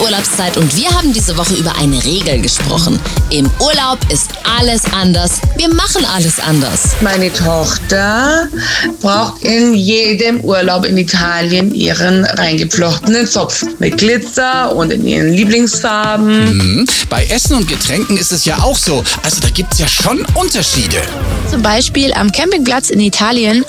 Urlaubszeit und wir haben diese Woche über eine Regel gesprochen. Im Urlaub ist alles anders. Wir machen alles anders. Meine Tochter braucht in jedem Urlaub in Italien ihren reingeflochtenen Zopf mit Glitzer und in ihren Lieblingsfarben. Bei Essen und Getränken ist es ja auch so. Also da gibt's ja schon Unterschiede. Zum Beispiel am Campingplatz in Italien